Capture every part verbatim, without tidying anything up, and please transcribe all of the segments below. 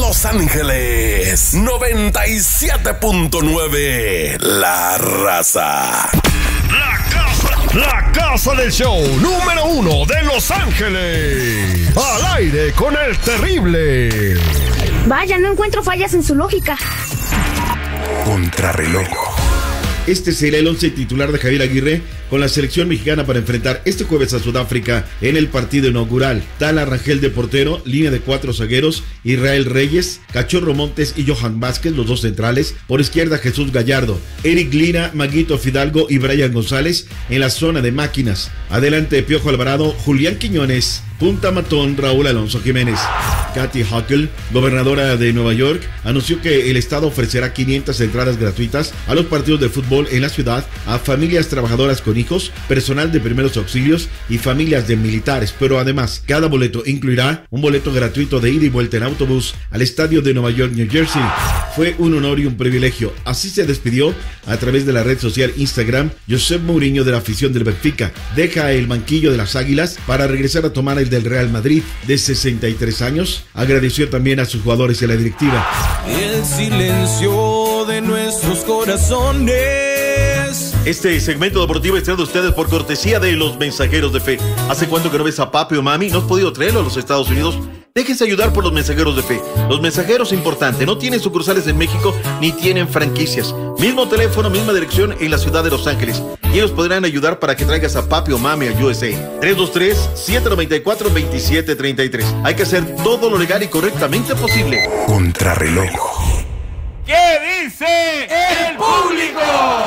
Los Ángeles, noventa y siete punto nueve, La Raza. La casa, la casa del show número uno de Los Ángeles. Al aire con el terrible. Vaya, no encuentro fallas en su lógica. Contrarreloj. Este será el once titular de Javier Aguirre con la selección mexicana para enfrentar este jueves a Sudáfrica en el partido inaugural. Tala Rangel de portero, línea de cuatro zagueros, Israel Reyes, Cachorro Montes y Johan Vázquez, los dos centrales. Por izquierda Jesús Gallardo, Eric Lira, Maguito Fidalgo y Brian González en la zona de máquinas. Adelante Piojo Alvarado, Julián Quiñones, punta matón Raúl Alonso Jiménez. Kathy Hochul, gobernadora de Nueva York, anunció que el estado ofrecerá quinientas entradas gratuitas a los partidos de fútbol en la ciudad a familias trabajadoras con hijos, personal de primeros auxilios y familias de militares, pero además cada boleto incluirá un boleto gratuito de ida y vuelta en autobús al estadio de Nueva York, New Jersey. Fue un honor y un privilegio. Así se despidió a través de la red social Instagram Josep Mourinho de la afición del Benfica. Deja el banquillo de las Águilas para regresar a tomar el del Real Madrid. De sesenta y tres años, agradeció también a sus jugadores y a la directiva. El silencio de nuestros corazones. Este segmento deportivo es traído a ustedes por cortesía de los Mensajeros de Fe. ¿Hace cuánto que no ves a papi o mami? ¿No has podido traerlo a los Estados Unidos? Déjense ayudar por los Mensajeros de Fe. Los Mensajeros, importante, no tienen sucursales en México ni tienen franquicias. Mismo teléfono, misma dirección en la ciudad de Los Ángeles. Y ellos podrán ayudar para que traigas a papi o mami a U S A. tres dos tres, siete nueve cuatro, dos siete tres tres. Hay que hacer todo lo legal y correctamente posible. Contrarreloj. ¿Qué dice el público?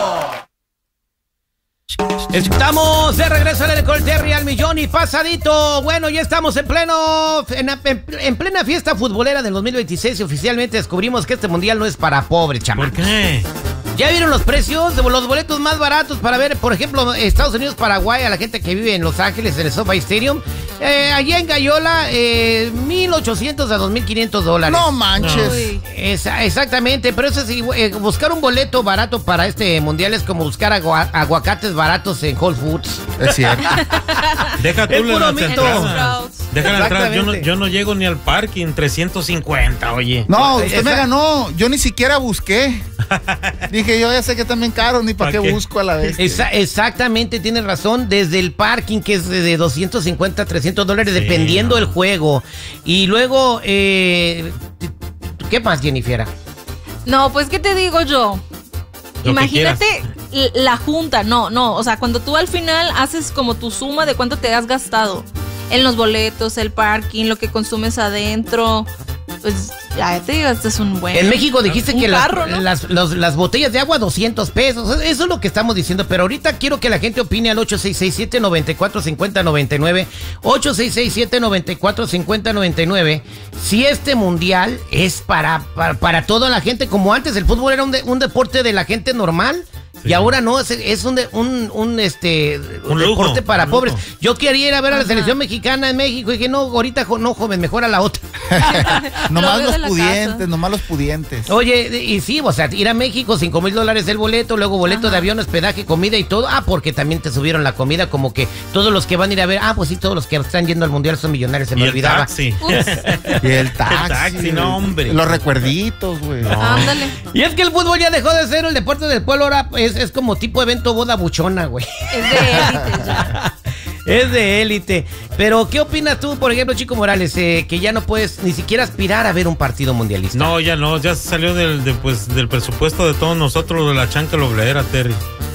Estamos de regreso en el Col Terry al millón y pasadito. Bueno, ya estamos en pleno en, en, en plena fiesta futbolera del dos mil veintiséis y oficialmente descubrimos que este mundial no es para pobres, chamacos. ¿Por qué? ¿Ya vieron los precios de los boletos más baratos para ver, por ejemplo, Estados Unidos, Paraguay, a la gente que vive en Los Ángeles, en el SoFi Stadium? Eh, allá en Gallola, eh, mil ochocientos a dos mil quinientos dólares. No manches. No. Esa, exactamente, pero eso sí, eh, buscar un boleto barato para este mundial es como buscar agua, aguacates baratos en Whole Foods. Es cierto. Deja tú la entrada. Deja entrar. Yo no, yo no llego ni al parking, trescientos cincuenta, oye. No, usted Esa... me ganó. Yo ni siquiera busqué. Dije, yo ya sé que también caro, ni para qué, qué busco a la vez. Esa, exactamente, tienes razón. Desde el parking, que es de doscientos cincuenta, trescientos dólares, sí, dependiendo del juego. Y luego, eh, ¿qué más, Jennifer? No, pues, ¿qué te digo yo? Lo Imagínate la junta, no, no, o sea, cuando tú al final haces como tu suma de cuánto te has gastado en los boletos, el parking, lo que consumes adentro, pues ya te digo, este es un buen... En México dijiste que carro, las, ¿no? las, los, las botellas de agua, doscientos pesos, eso es lo que estamos diciendo, pero ahorita quiero que la gente opine al ocho seis seis, siete nueve cuatro, cinco cero nueve nueve, ocho seis seis, siete nueve cuatro, cinco cero nueve nueve, si este mundial es para, para, para toda la gente, como antes el fútbol era un, de, un deporte de la gente normal. Sí. Y ahora no, es, es un, de, un, un, este, un lujo, deporte para un pobres. Lujo. Yo quería ir a ver a la selección mexicana en México y dije, no, ahorita no, joven, mejor a la otra. Nomás los pudientes, nomás los pudientes. Oye, y sí, o sea, ir a México, cinco mil dólares el boleto, luego boleto Ajá. de avión, hospedaje, comida y todo. Ah, porque también te subieron la comida, como que todos los que van a ir a ver, ah, pues sí, todos los que están yendo al mundial son millonarios, se me y olvidaba. El taxi. Y el taxi. El taxi, no, hombre. Los recuerditos, güey. No. Ándale. Y es que el fútbol ya dejó de ser el deporte del pueblo, ahora es, es como tipo evento boda buchona, güey. Es de élite ya. Es de élite. Pero, ¿qué opinas tú, por ejemplo, Chico Morales, eh, que ya no puedes ni siquiera aspirar a ver un partido mundialista? No, ya no, ya salió del, de, pues, del presupuesto de todos nosotros, de la chancla obrera, Terry.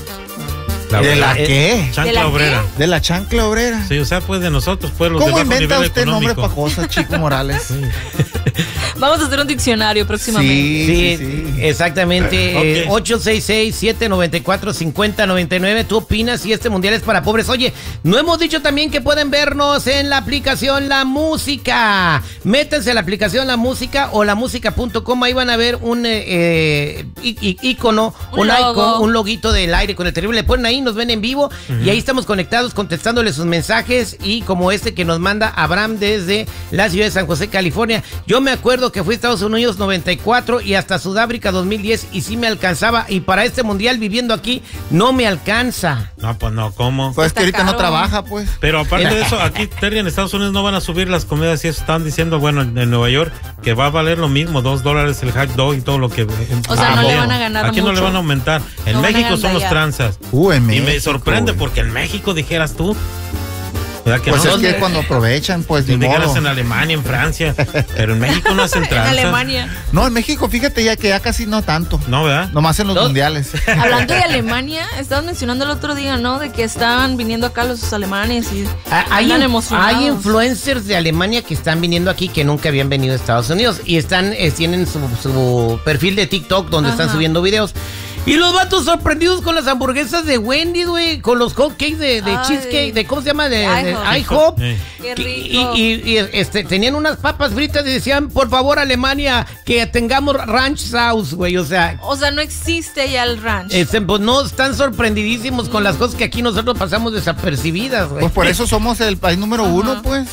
La ¿De la qué? Chancla ¿De la obrera. ¿De la chancla obrera? Sí, o sea, pues de nosotros, pues los ¿Cómo de bajo inventa nivel usted económico? nombre para cosas, Chico Morales? Sí. Vamos a hacer un diccionario próximamente. Sí, sí, sí, sí. Exactamente. Okay. eh, ocho seis seis, siete nueve cuatro, cinco cero nueve nueve. ¿Tú opinas si este mundial es para pobres? Oye, no hemos dicho también que pueden vernos en la aplicación La Música. Métanse a la aplicación La Música o la música punto com. Ahí van a ver un eh, ícono, un, un, icon, un loguito del aire con el terrible. Le ponen ahí, nos ven en vivo. Uh-huh. Y ahí estamos conectados contestándole sus mensajes, y como este que nos manda Abraham desde la ciudad de San José, California. Yo me acuerdo que fui a Estados Unidos noventa y cuatro y hasta Sudáfrica dos mil diez y sí me alcanzaba, y para este mundial viviendo aquí no me alcanza. No, pues no, ¿cómo? Pues que ahorita caro. No trabaja, pues. Pero aparte de eso, aquí, Terry, en Estados Unidos no van a subir las comidas, y eso estaban diciendo, bueno, en Nueva York, que va a valer lo mismo, dos dólares el hot dog y todo lo que... O sea, ah, no le van a ganar Aquí mucho. no le van a aumentar. En no México son los tranzas. Uh, en y México, me sorprende güey. porque en México dijeras tú... Que pues no? es que cuando aprovechan, pues ni dijeras modo. en Alemania, en Francia, pero en México no hacen tranza. En Alemania. No, en México, fíjate ya que ya casi no tanto. No, ¿verdad? Nomás en los ¿No? mundiales. Hablando de Alemania, estabas mencionando el otro día, ¿no? De que estaban viniendo acá los alemanes y Hay, andan emocionados. hay influencers de Alemania que están viniendo aquí que nunca habían venido a Estados Unidos y están eh, tienen su, su perfil de TikTok donde Ajá. están subiendo videos. Y los vatos sorprendidos con las hamburguesas de Wendy, güey, con los hotcakes de, de Ay, cheesecake, de ¿cómo se llama? De, de IHOP. IHOP. Sí. Qué Y, rico. y- y, este, tenían unas papas fritas y decían, por favor, Alemania, que tengamos ranch sauce, güey. O sea, O sea, no existe ya el ranch. este, pues no, están sorprendidísimos con las cosas que aquí nosotros pasamos desapercibidas, güey. Pues por eso somos el país número uno, pues.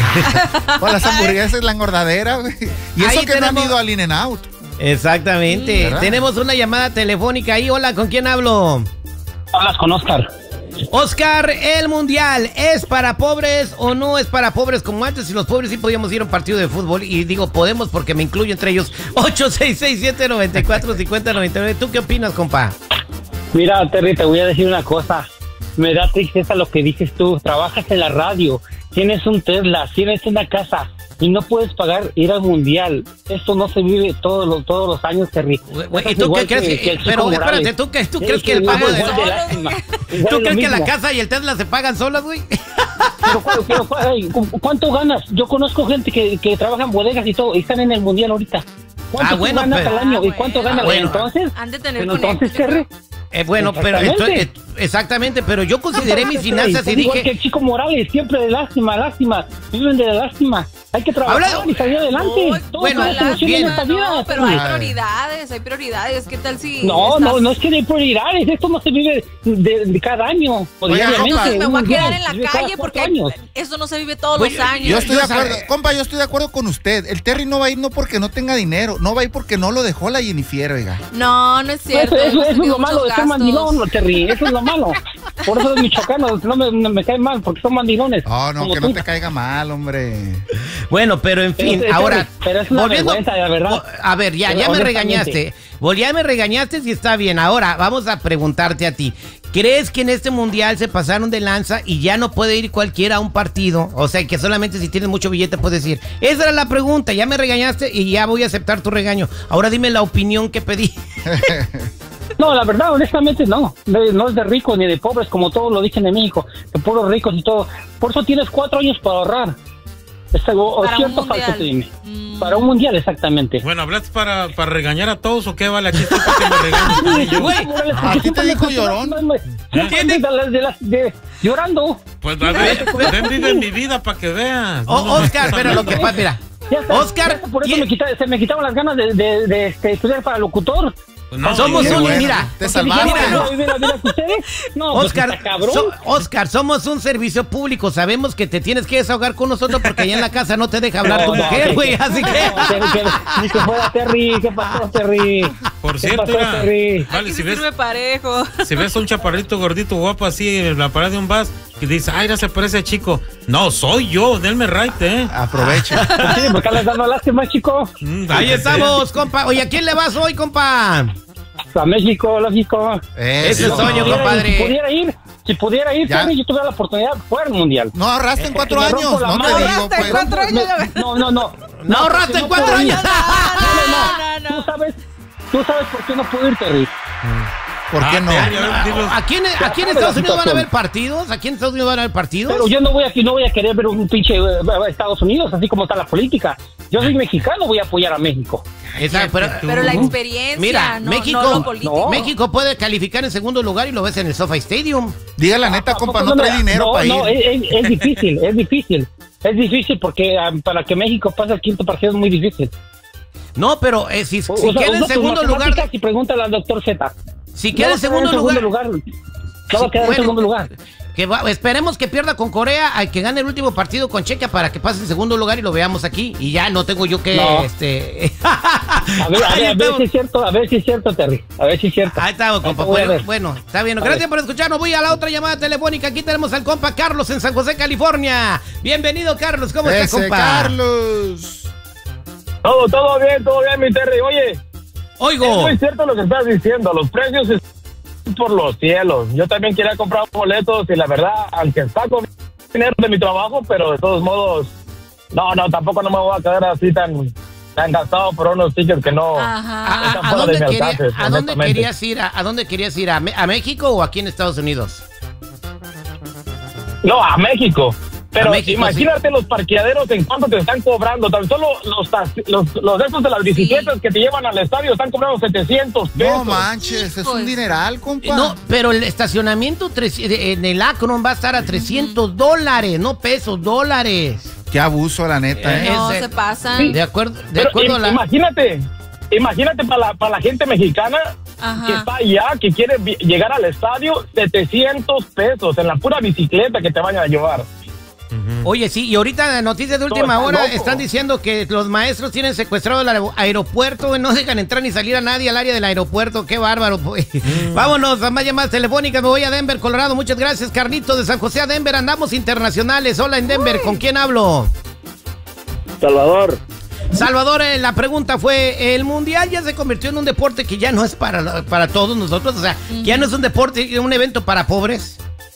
Con las hamburguesas, la engordadera, güey. Y eso Ahí que no han tenemos- ido al In-N-Out. Exactamente. ¿verdad? Tenemos una llamada telefónica ahí. Hola, ¿con quién hablo? Hablas con Oscar. Oscar, ¿el mundial es para pobres o no es para pobres como antes? Si los pobres sí podíamos ir a un partido de fútbol. Y digo podemos porque me incluyo entre ellos. ocho seis seis siete nueve cuatro cinco cero nueve nueve. ¿Tú qué opinas, compa? Mira, Terry, te voy a decir una cosa. Me da tristeza lo que dices tú. Trabajas en la radio, tienes un Tesla, tienes una casa y no puedes pagar ir al mundial. Esto no se vive todos los todos los años, Terry. Güey, ¿y Es tú igual qué crees? que- que- que el Chico pero Morales. espérate, ¿tú, qué- tú Sí, crees que el sí, pago de... igual de lástima. Igual ¿Tú lo crees que la mismo. casa y el Tesla se pagan solas, güey? Pero, pero, pero, ay, ¿cu- ¿cuánto ganas? Yo conozco gente que, que trabaja en bodegas y todo y están en el mundial ahorita. ¿Cuánto Ah, bueno, ganas pero- al año? Ah, ¿Y cuánto bueno. ganas? Ah, bueno. Entonces, Han de tener pero entonces, Terry, Eh, bueno, pero Exactamente. esto- eh, exactamente, pero yo consideré mis finanzas y Son igual dije... que el Chico Morales, siempre de lástima, lástima. Viven de la lástima. Hay que trabajar Habla- y salir adelante. Uy, Todo bueno, se soluciona bien. en esta vida. No, pero hay Terry. prioridades, hay prioridades. ¿Qué tal si No, estás- no, no es que hay prioridades. Esto no se vive de, de cada año o Oiga, diariamente. Entonces me voy a Un quedar día, en la se vive cada calle cuatro porque años. eso no se vive todos Oye, los años. Yo estoy de Yo sabe- acuerdo, compa, yo estoy de acuerdo con usted. El Terry no va a ir no porque no tenga dinero, no va a ir porque no lo dejó la Jennifer, oiga. No, no es cierto. Eso, eso, hemos eso es tenido lo malo muchos de ser gastos. mandilón, Terry. Eso es lo malo. Por eso los michoacanos no me, no me caen mal, porque son mandilones. Oh, no, como que tú. no te caiga mal, hombre. Bueno, pero en Pero fin, es- ahora... pero es una vergüenza, la verdad. vo- A ver, ya, Pero ya me honestamente. regañaste. Vol- Ya me regañaste si está bien. Ahora, vamos a preguntarte a ti. ¿Crees que en este mundial se pasaron de lanza y ya no puede ir cualquiera a un partido? O sea, que solamente si tienes mucho billete puedes ir. Esa era la pregunta. Ya me regañaste y ya voy a aceptar tu regaño. Ahora dime la opinión que pedí. No, la verdad, honestamente, no. De- No es de ricos ni de pobres, como todos lo dicen en México. De puros ricos y todo. Por eso tienes cuatro años para ahorrar. ¿Es algo o Para un cierto o falso, mundial. tú dime? Mm. Para un mundial, exactamente. Bueno, ¿hablaste para, para regañar a todos o qué? Vale, aquí estoy para que me regañen. Yo- Güey, ¿a ti te dijo llorón? Siempre de las- de las- de- llorando. Pues a ver, ven, vive mi vida para que veas. Oh, No, no, Oscar, pero lo que pasa, mira. Ya está, Oscar, ya está, por eso ¿quién- me quita- se me quitaron las ganas de, de, de, este, estudiar para locutor. no, somos no, un... bueno, Mira, te Porque salvaron. dijeron que Mira, no vivir la vida que ustedes. No, pues Oscar, está cabrón. so- Oscar, somos un servicio público. Sabemos que te tienes que desahogar con nosotros porque allá en la casa no te deja hablar tu No, no, mujer, que- güey. Así que... No, Terry, que- Ni que fuera Terry. ¿Qué pasó, Terry? Por ¿Qué cierto, pasó, mira, Terry? vale, Aquí si se ves, sirve parejo. si ves a un chaparrito gordito guapo así en la parada de un bus y dices, ay, ya se parece a chico. No, soy yo, denme right, eh. Aprovecha. Sí, ¿por qué les dando lástima, chico? Mm, Ahí pues, estamos, compa. Oye, ¿a quién le vas hoy, compa? A México, lógico. Ese Eso. soy yo, Si pudiera- compadre. Si pudiera ir, si pudiera ir, Ya. Terry, yo tuviera la oportunidad fuera al mundial. No ahorraste en cuatro Me años, rompo la no te madre. digo, Ahorraste en pues. cuatro años. No, no, no. No ahorraste en cuatro puedo ir. años. No, no, no, Tú no. sabes, tú sabes por qué no puedo ir, Terry. ¿Por qué Ah, no? Terry, a ver, dilos. ¿Aquí en, aquí en Ya Estados sabe la Unidos van a situación. haber partidos? ¿Aquí en Estados Unidos van a haber partidos? Pero yo no voy aquí, no voy a querer ver un pinche eh, Estados Unidos, así como está la política. Yo soy mexicano, voy a apoyar a México. Esa- pero- Pero la experiencia, Mira, no, México, no lo político. México puede calificar en segundo lugar y lo ves en el SoFi Stadium. Diga la neta, ¿A compa, poco no trae dinero no, para ir. no, es, es- es difícil, es difícil. Es difícil porque ah, para que México pase al quinto partido es muy difícil. No, pero eh, si, O- si o sea, queda en usa tus segundo lugar, matemáticas y pregúntale al doctor Z. si No queda va en a quedar segundo lugar, lugar. No va a quedar bueno, en segundo lugar. que va- esperemos que pierda con Corea, a que gane el último partido con Chequia para que pase en segundo lugar y lo veamos aquí. Y ya no tengo yo que, No. este... A ver, a Ahí ver, a ver estamos. si es cierto, a ver si es cierto, Terry. A ver si es cierto. Ahí estamos, compa. Ahí te voy a Bueno, ver. bueno, está bien. A Gracias ver. por escucharnos. Voy a la otra llamada telefónica. Aquí tenemos al compa Carlos en San José, California. Bienvenido, Carlos. ¿Cómo está, Ese compa? Carlos. Todo, todo bien, todo bien, mi Terry. Oye, oigo. Es muy cierto lo que estás diciendo. Los precios están por los cielos. Yo también quería comprar boletos y la verdad, aunque saco dinero de mi trabajo, pero de todos modos, no, no, tampoco no me voy a quedar así tan, tan gastado por unos tickets que no ¿A, están a fuera dónde, de mi quería- alcance, a dónde honestamente. querías ir? ¿A, a dónde querías ir? ¿A, Me- a México o aquí en Estados Unidos? No, a México. Pero A México, imagínate los parqueaderos en cuánto te están cobrando. Tan solo los, taxi- los, los de esos de las bicicletas que te llevan al estadio están cobrando setecientos pesos. No manches, es un dineral, compa. No, pero el estacionamiento tres- en el Akron va a estar a trescientos dólares, no pesos, dólares. Qué abuso, la neta, ¿eh? No, Ese- se pasan. Sí. De acuerdo, de Pero acuerdo im- a la... Imagínate, imagínate para la, para la gente mexicana Ajá. que está allá, que quiere vi- llegar al estadio, setecientos pesos en la pura bicicleta que te vayan a llevar. Oye, sí, y ahorita noticias de última está hora loco. están diciendo que los maestros tienen secuestrado el aer- aeropuerto, no dejan entrar ni salir a nadie al área del aeropuerto, qué bárbaro. Pues. Vámonos a más llamadas telefónicas, me voy a Denver, Colorado, muchas gracias, Carlitos de San José a Denver, andamos internacionales, hola en Denver, ¿con quién hablo? Salvador. Salvador, eh, la pregunta fue, ¿el mundial ya se convirtió en un deporte que ya no es para, para todos nosotros? O sea, que ya no es un deporte, un evento para pobres.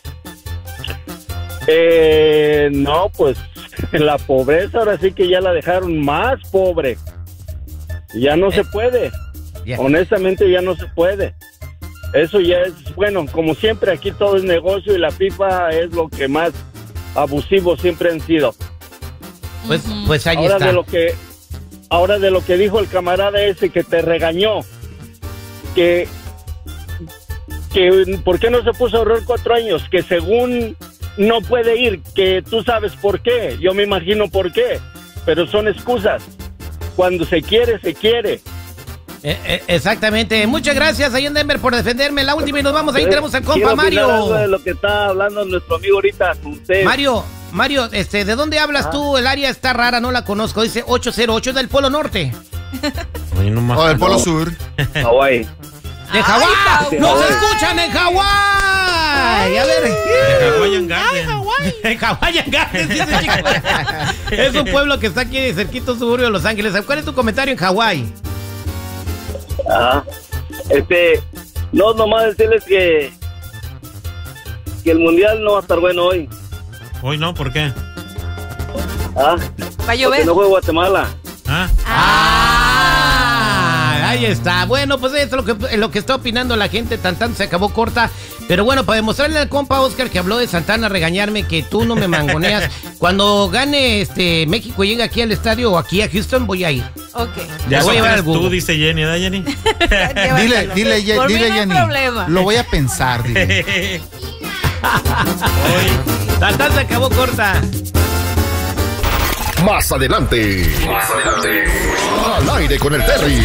Eh, no, pues la pobreza ahora sí que ya la dejaron más pobre. Ya no se puede. Yeah. Honestamente ya no se puede. Eso ya es, bueno, como siempre aquí todo es negocio y la FIFA es lo que más abusivo siempre han sido. Pues, pues ahí ahora está. de lo que ahora de lo que dijo el camarada ese que te regañó, que que por qué no se puso a ahorrar cuatro años, que según no puede ir, que tú sabes por qué, yo me imagino por qué, pero son excusas. Cuando se quiere, se quiere. Eh, eh, exactamente. Muchas gracias ahí en Denver por defenderme. La última y nos vamos. Ahí Eh, tenemos al quiero compa opinar algo Mario. de lo que está hablando nuestro amigo ahorita con usted. Mario, Mario, este, ¿de dónde hablas Ah. tú? El área está rara, no la conozco. Dice ocho cero ocho del Polo Norte. O del Polo Sur. Hawái. ¡De Hawái! Hawái. ¡Nos escuchan en Hawái! A ver. De Hawaiian Garden. En Hawaiian Garden, dice chico. Es un pueblo que está aquí cerquito suburbio de Los Ángeles. ¿Cuál es tu comentario en Hawái? Ah, este, no, nomás decirles que que el mundial no va a estar bueno hoy. Hoy no, ¿por qué? Ah, Va a llover. porque no juega Guatemala. Ah. Ah, ahí está. Bueno, pues eso es lo que, lo que está opinando la gente. Tan tan se acabó corta. Pero bueno, para demostrarle al compa Oscar que habló de Santana, regañarme que tú no me mangoneas. Cuando gane este México y llegue aquí al estadio o aquí a Houston, voy a ir. Ok. Ya voy a llevar sabes al Google. tú, dice Jenny, ¿verdad, Jenny? Dile, dile, Ye- Por mí dile no hay Jenny. problema. Lo voy a pensar, dile. Tan tan se acabó corta. Más adelante. Más adelante. Al aire con el Terry.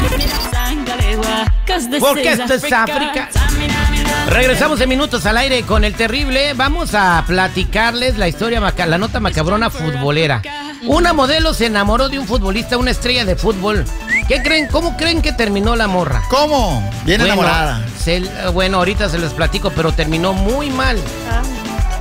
Porque esto es África. Regresamos en minutos al aire con el terrible. Vamos a platicarles la historia, maca- la nota macabrona futbolera. Una modelo se enamoró de un futbolista, una estrella de fútbol. ¿Qué creen? ¿Cómo creen que terminó la morra? ¿Cómo? Bien Bueno, enamorada. se- bueno, ahorita se les platico, pero terminó muy mal.